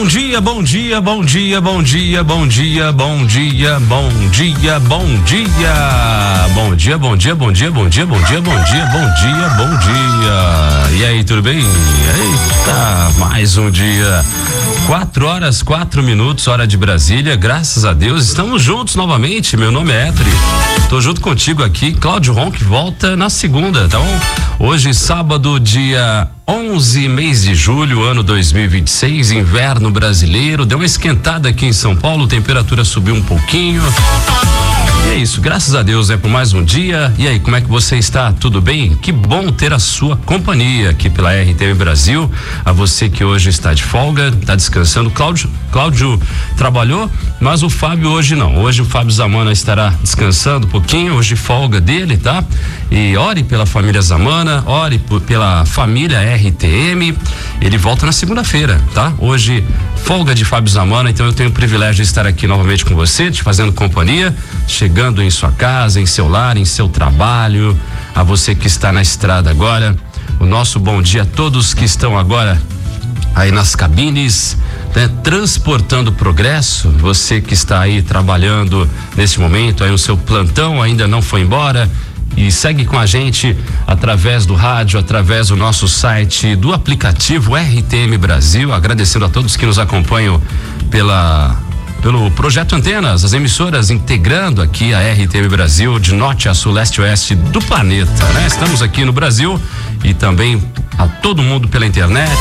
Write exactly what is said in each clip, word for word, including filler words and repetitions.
Bom dia, bom dia, bom dia, bom dia, bom dia, bom dia, bom dia, bom dia. Bom dia, bom dia, bom dia, bom dia, bom dia, bom dia, bom dia, bom dia. E aí, tudo bem? Eita, mais um dia. Quatro horas, quatro minutos, hora de Brasília. Graças a Deus, estamos juntos novamente. Meu nome é Etri. Tô junto contigo aqui. Cláudio Ronck volta na segunda, tá bom? Hoje, sábado, dia onze, mês de julho, ano dois mil e vinte e seis, inverno brasileiro. Deu uma esquentada aqui em São Paulo, temperatura subiu um pouquinho. E é isso, graças a Deus é por mais um dia. E aí, como é que você está? Tudo bem? Que bom ter a sua companhia aqui pela R T M Brasil. A você que hoje está de folga, está descansando. Cláudio, Cláudio trabalhou, mas o Fábio hoje não. Hoje o Fábio Zamana estará descansando um pouquinho, hoje folga dele, tá? E ore pela família Zamana, ore por, pela família R T M. Ele volta na segunda-feira, tá? Hoje folga de Fábio Zamana, então eu tenho o privilégio de estar aqui novamente com você, te fazendo companhia, chegando em sua casa, em seu lar, em seu trabalho. A você que está na estrada agora, o nosso bom dia a todos que estão agora aí nas cabines, né, transportando progresso. Você que está aí trabalhando nesse momento, aí o seu plantão ainda não foi embora e segue com a gente através do rádio, através do nosso site, do aplicativo R T M Brasil. Agradecendo a todos que nos acompanham pela pelo Projeto Antenas, as emissoras integrando aqui a R T M Brasil de norte a sul, leste a oeste do planeta, né? Estamos aqui no Brasil e também a todo mundo pela internet.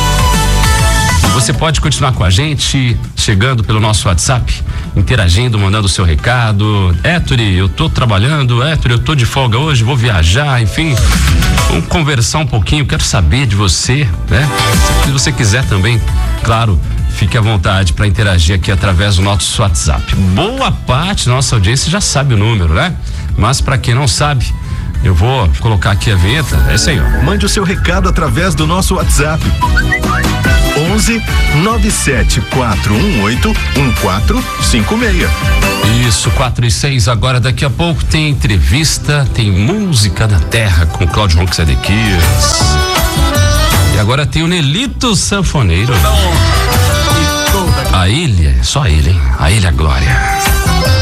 Você pode continuar com a gente, chegando pelo nosso WhatsApp, interagindo, mandando o seu recado. Héctori, eu tô trabalhando, Héctori, eu tô de folga hoje, vou viajar, enfim. Vamos conversar um pouquinho, quero saber de você, né? Se você quiser também, claro, fique à vontade para interagir aqui através do nosso WhatsApp. Boa parte da nossa audiência já sabe o número, né? Mas para quem não sabe, eu vou colocar aqui a vinheta, é isso aí, ó. Mande o seu recado através do nosso WhatsApp. onze nove sete quatro um oito um quatro cinco seis. Isso, quatro e seis. Agora, daqui a pouco tem entrevista, tem música da terra com Cláudio Ronck Zedequias. E agora tem o Nelito Sanfoneiro. A ilha, só ele, hein? A Ilha Glória.